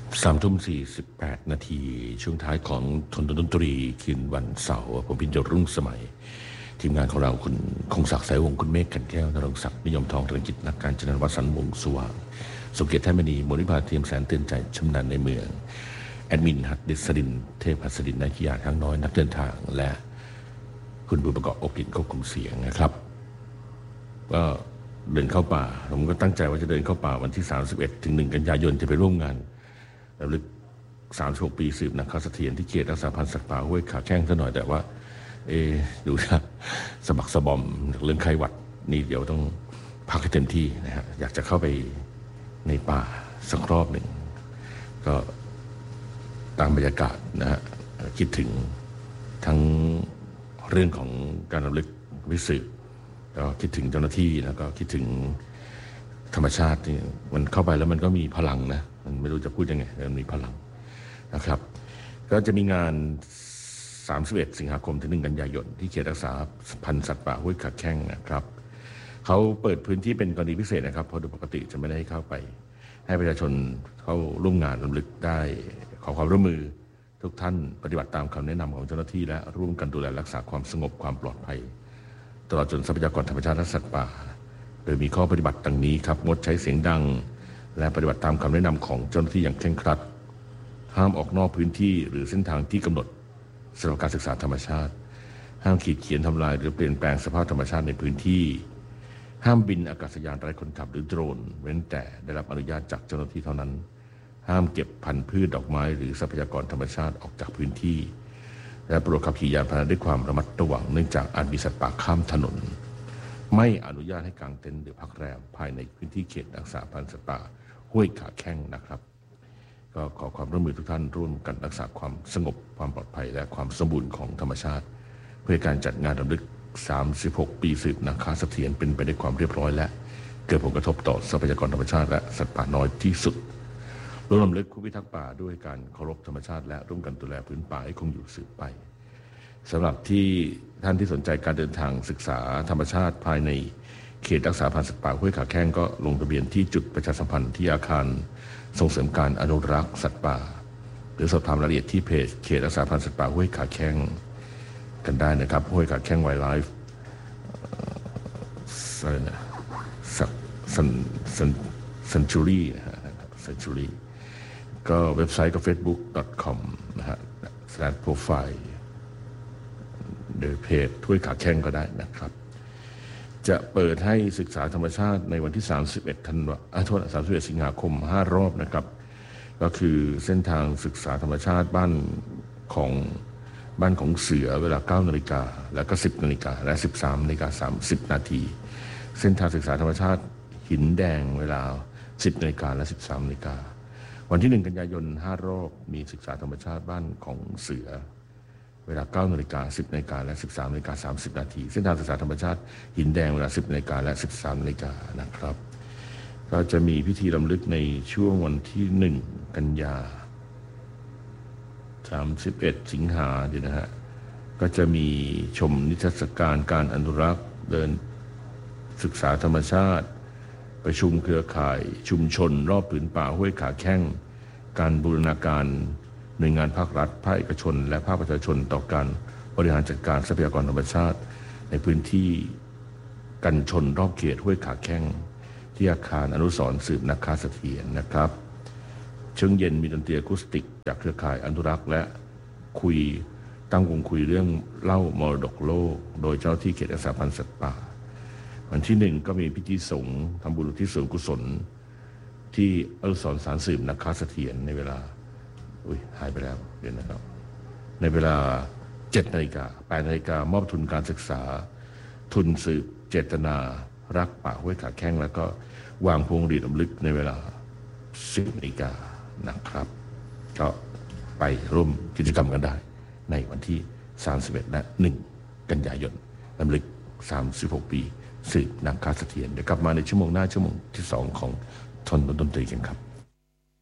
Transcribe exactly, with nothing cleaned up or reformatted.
สามทุ่มสี่สิบแปดนาทีช่วงท้ายของทนดนตรีคืนวันเสาร์ผมพินโยรุ่งสมัยทีมงานของเราคุณคงศักดิ์สายวงศ์คุณเมฆขันแก้วนรงศักดิ์นิยมทองเรืองจิตนักการจนวัฒน์สันวงสว่างสมเกียรติแท้มณีมูลนิธิเทียมแสนเตือนใจชำนาญในเมืองแอดมินหัดดิษดินเทพหัสดินนักขียาทั้งน้อยนักเดินทางและคุณบุญประกอบอกลิ่นควบคุมเสียงนะครับก็เดินเข้าป่าผมก็ตั้งใจว่าจะเดินเข้าป่าวันที่สามสิบเอ็ดถึงหนึ่งกันยายนจะไปร่วมงานระลึกสามสิบหกปีสืบนาคาเสถียรที่เขตรักษาพันธุ์สัตว์ป่าห้วยขาแข้งซะหน่อยแต่ว่าเอดูนะสะบักสะบอมเรื่องไข้หวัดนี่เดี๋ยวต้องพักให้เต็มที่นะฮะอยากจะเข้าไปในป่าสักรอบหนึ่งก็ตามบรรยากาศนะฮะคิดถึงทั้งเรื่องของการรำลึกวิสืบก็คิดถึงเจ้าหน้าที่แล้วก็คิดถึงธรรมชาตินี่มันเข้าไปแล้วมันก็มีพลังนะมันไม่รู้จะพูดยังไงมันมีพลังนะครับก็จะมีงานสามสิบเอ็ดสิงหาคมถึงหนึ่งกันยายนที่เขตรักษาพันธุ์สัตว์ป่าห้วยขาแข้งนะครับเขาเปิดพื้นที่เป็นกรณีพิเศษนะครับเพราะโดยปกติจะไม่ได้เข้าไปให้ประชาชนเข้าร่วมงานรำลึกได้ขอความร่วมมือทุกท่านปฏิบัติตามคำแนะนำของเจ้าหน้าที่และร่วมกันดูแลรักษาความสงบความปลอดภัยตลอดจนทรัพยากรธรรมชาติและสัตว์ป่าโดยมีข้อปฏิบัติดังนี้ครับงดใช้เสียงดังและปฏิบัติตามคำแนะนำของเจ้าหน้าที่อย่างเคร่งครัดห้ามออกนอกพื้นที่หรือเส้นทางที่กำหนดสำหรับการศึกษาธรรมชาติห้ามขีดเขียนทำลายหรือเปลี่ยนแปลงสภาพธรรมชาติในพื้นที่ห้ามบินอากาศยานไร้คนขับหรือโดรนเว้นแต่ได้รับอนุญาตจากเจ้าหน้าที่เท่านั้นห้ามเก็บพันธุ์พืชดอกไม้หรือทรัพยากรธรรมชาติออกจากพื้นที่และโปรดขับขี่ยานพาหนะด้วยความระมัดระวังเนื่องจากอาจมีสัตว์ป่าข้ามถนนไม่อนุญาตให้กางเต็นท์หรือพักแรมภายในพื้นที่เขตรักษาพันธุ์สัตว์ป่าห้วยขาแข้งนะครับก็ขอความร่วมมือทุกท่านร่วมกันรักษาความสงบความปลอดภัยและความสมบูรณ์ของธรรมชาติเพื่อการจัดงานรำลึกสามสิบหกปีสืบนาคาเสถียรเป็นไปด้วยความเรียบร้อยและเกิดผลกระทบต่อทรัพยากรธรรมชาติและสัตว์ป่าน้อยที่สุดร่วมรำลึกผู้พิทักษ์ป่าด้วยการเคารพธรรมชาติและร่วมกันดูแลพื้นป่าให้คงอยู่สืบไปสำหรับที่ท่านที่สนใจการเดินทางศึกษาธรรมชาติภายในเขตรักษาพันธุ์สัตว์ป่าห้วยขาแข้งก็ลงทะเบียนที่จุดประชาสัมพันธ์ที่อาคารส่งเสริมการอนุรักษ์สัตว์ป่าหรือสอบถามรายละเอียดที่เพจเขตรักษาพันธุ์สัตว์ป่าห้วยขาแข้งกันได้นะครับห้วยขาแข้งไวล์ไลฟ์อะไรนะสักซันซันซันจูรี่นะครับซันจูรี่ก็เว็บไซต์ก็ เฟซบุ๊ก ดอท คอม นะฮะ สแลช โปรไฟล์ โดยเพจห้วยขาแข้งก็ได้นะครับจะเปิดให้ศึกษาธรรมชาติในวันที่สามสิบเอ็ดธันวาคมโทษสามสิบเอ็ดสิงหาคมห้ารอบนะครับก็คือเส้นทางศึกษาธรรมชาติบ้านของบ้านของเสือเวลาเก้านาฬิกาแล้วก็สิบนาฬิกาและสิบสามนาฬิกาสามสิบนาทีเส้นทางศึกษาธรรมชาติหินแดงเวลาสิบนาฬิกาและสิบสามนาฬิกาวันที่หนึ่งกันยายนห้ารอบมีศึกษาธรรมชาติบ้านของเสือเวลาเก้านาฬิกาสิบนาฬิกาและสิบสามนาฬิกาสามสิบนาทีเส้นทางศึกษาธรรมชาติหินแดงเวลาสิบนาฬิกาและสิบสามนาฬิกานะครับก็จะมีพิธีรำลึกในช่วงวันที่หนึ่งกันยาสามสิบเอ็ดสิงหาคมนะฮะก็จะมีชมนิทรรศการการอนุรักษ์เดินศึกษาธรรมชาติประชุมเครือข่ายชุมชนรอบผืนป่าห้วยขาแข้งการบูรณาการหน่วยงานภาครัฐภาคเอกชนและภาคประชาชนต่อการบริหารจัดการทรัพยากรธรรมชาติในพื้นที่กันชนรอบเขตห้วยขาแข้งที่อาคารอนุสรณ์สืบนาคาเสถียรนะครับช่วงเย็นมีดนตรีอะคูสติกจากเครือข่ายอนุรักษ์และคุยตั้งวงคุยเรื่องเล่ามรดกโลกโดยเจ้าที่เขตรักษาพันธุ์สัตว์ป่าวันที่หนึ่งก็มีพิธีสงฆ์ทำบุญอุทิศส่วนกุศลที่อนุสรณ์สารสืบนาคาเสถียรในเวลาอุ้ยหายไปแล้วเดี๋ยวนะครับในเวลาเจ็ดนาฬิกาแปดนาฬิกามอบทุนการศึกษาทุนสืบเจตนารักป่าห้วยขาแข้งแล้วก็วางพวงหรีดรำลึกในเวลาสิบนาฬิกานะครับก็ไปร่วมกิจกรรมกันได้ในวันที่สามสิบเอ็ดและหนึ่งกันยายนรำลึกสามสิบหกปีสืบนาคาเสถียรเดี๋ยวกลับมาในชั่วโมงหน้าชั่วโมงที่สองของทนดนตรีกันครับ